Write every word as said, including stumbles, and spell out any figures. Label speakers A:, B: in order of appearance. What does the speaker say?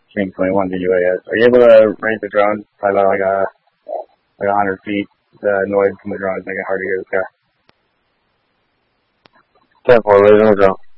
A: Stream twenty-one to U A S. Are you able to range the drone? Probably about like a like a hundred feet. The noise from the drone is making it hard to hear the car.
B: ten four, raising the drone.